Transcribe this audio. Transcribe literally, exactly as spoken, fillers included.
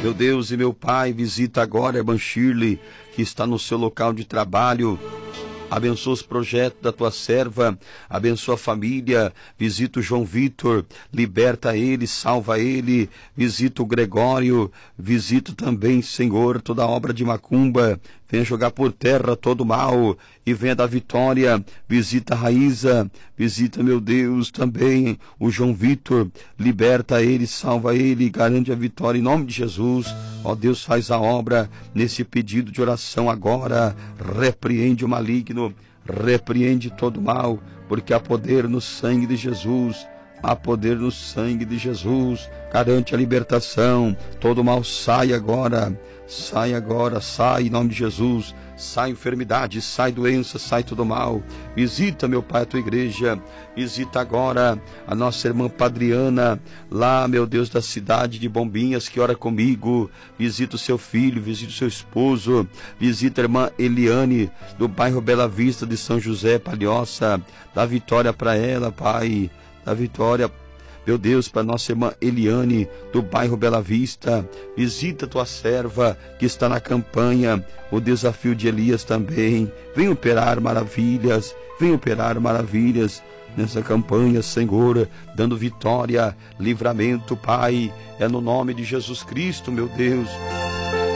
Meu Deus e meu Pai, visita agora a irmã Shirley, que está no seu local de trabalho. Abençoa os projetos da tua serva, abençoa a família, visita o João Vitor, liberta ele, salva ele, visita o Gregório, visita também, Senhor, toda a obra de macumba, venha jogar por terra todo o mal e venha dar vitória, visita a Raíza, visita, meu Deus, também o João Vitor, liberta ele, salva ele, garante a vitória em nome de Jesus. Ó Deus, faz a obra nesse pedido de oração agora, repreende o maligno, repreende todo o mal, porque há poder no sangue de Jesus, há poder no sangue de Jesus, garante a libertação, todo o mal sai agora, sai agora, sai em nome de Jesus, sai enfermidade, sai doença, sai todo mal. Visita, meu Pai, a tua igreja, visita agora a nossa irmã Padriana, lá, meu Deus, da cidade de Bombinhas, que ora comigo, visita o seu filho, visita o seu esposo, visita a irmã Eliane, do bairro Bela Vista de São José, Palhoça, dá vitória para ela, Pai, dá vitória, meu Deus, para nossa irmã Eliane, do bairro Bela Vista, visita tua serva que está na campanha, o desafio de Elias também, vem operar maravilhas, vem operar maravilhas nessa campanha, Senhor, dando vitória, livramento, Pai, é no nome de Jesus Cristo, meu Deus.